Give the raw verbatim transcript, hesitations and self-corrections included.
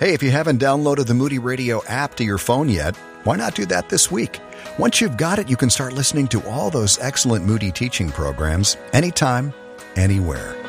Hey, if you haven't downloaded the Moody Radio app to your phone yet, why not do that this week? Once you've got it, you can start listening to all those excellent Moody teaching programs anytime, anywhere.